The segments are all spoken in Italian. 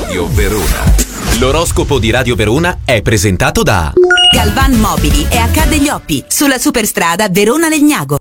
Radio Verona. L'oroscopo di Radio Verona è presentato da Galvan Mobili e Accade gli Oppi, sulla superstrada Verona-Legnago.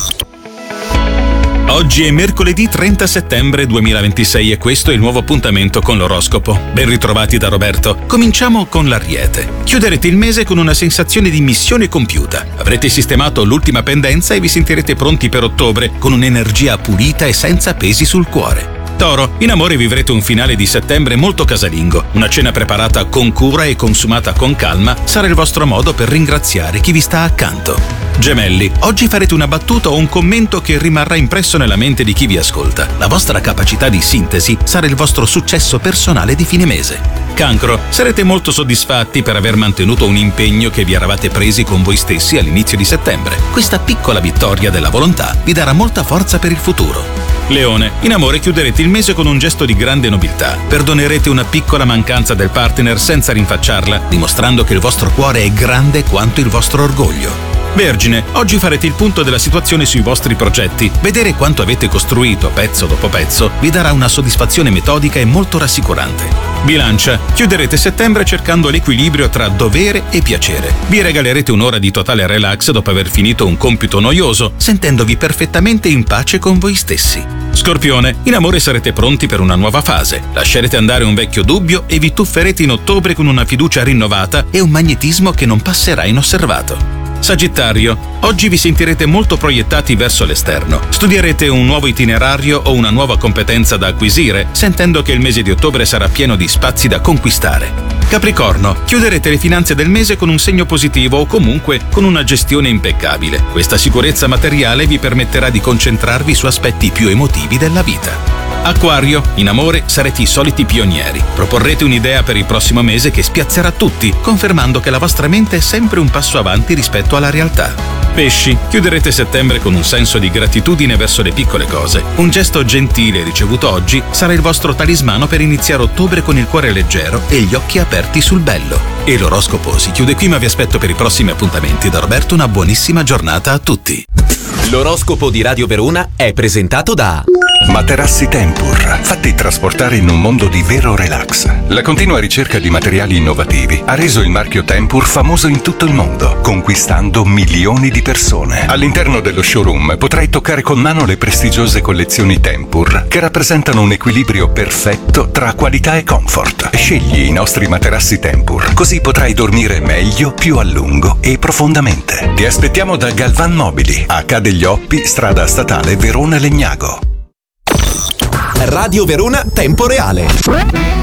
Oggi è mercoledì 30 settembre 2026 e questo è il nuovo appuntamento con l'oroscopo. Ben ritrovati da Roberto. Cominciamo con l'Ariete. Chiuderete il mese con una sensazione di missione compiuta. Avrete sistemato l'ultima pendenza e vi sentirete pronti per ottobre con un'energia pulita e senza pesi sul cuore. Toro, in amore vivrete un finale di settembre molto casalingo. Una cena preparata con cura e consumata con calma sarà il vostro modo per ringraziare chi vi sta accanto. Gemelli, oggi farete una battuta o un commento che rimarrà impresso nella mente di chi vi ascolta. La vostra capacità di sintesi sarà il vostro successo personale di fine mese. Cancro, sarete molto soddisfatti per aver mantenuto un impegno che vi eravate presi con voi stessi all'inizio di settembre. Questa piccola vittoria della volontà vi darà molta forza per il futuro. Leone, in amore chiuderete il mese con un gesto di grande nobiltà. Perdonerete una piccola mancanza del partner senza rinfacciarla, dimostrando che il vostro cuore è grande quanto il vostro orgoglio. Vergine, oggi farete il punto della situazione sui vostri progetti. Vedere quanto avete costruito pezzo dopo pezzo vi darà una soddisfazione metodica e molto rassicurante. Bilancia, chiuderete settembre cercando l'equilibrio tra dovere e piacere. Vi regalerete un'ora di totale relax dopo aver finito un compito noioso, sentendovi perfettamente in pace con voi stessi. Scorpione, in amore sarete pronti per una nuova fase. Lascerete andare un vecchio dubbio e vi tufferete in ottobre con una fiducia rinnovata e un magnetismo che non passerà inosservato. Sagittario, oggi vi sentirete molto proiettati verso l'esterno. Studierete un nuovo itinerario o una nuova competenza da acquisire, sentendo che il mese di ottobre sarà pieno di spazi da conquistare. Capricorno, chiuderete le finanze del mese con un segno positivo o comunque con una gestione impeccabile. Questa sicurezza materiale vi permetterà di concentrarvi su aspetti più emotivi della vita. Acquario, in amore sarete i soliti pionieri. Proporrete un'idea per il prossimo mese che spiazzerà tutti, confermando che la vostra mente è sempre un passo avanti rispetto alla realtà. Pesci, chiuderete settembre con un senso di gratitudine verso le piccole cose. Un gesto gentile ricevuto oggi sarà il vostro talismano per iniziare ottobre con il cuore leggero e gli occhi aperti sul bello. E l'oroscopo si chiude qui, ma vi aspetto per i prossimi appuntamenti. Da Roberto una buonissima giornata a tutti. L'oroscopo di Radio Verona è presentato da Materassi Tempur, fatti trasportare in un mondo di vero relax. La continua ricerca di materiali innovativi ha reso il marchio Tempur famoso in tutto il mondo, conquistando milioni di persone. All'interno dello showroom potrai toccare con mano le prestigiose collezioni Tempur, che rappresentano un equilibrio perfetto tra qualità e comfort. Scegli i nostri materassi Tempur, così potrai dormire meglio, più a lungo e profondamente. Ti aspettiamo da Galvan Mobili, Accade gli Oppi, strada statale Verona-Legnago. Radio Verona Tempo Reale.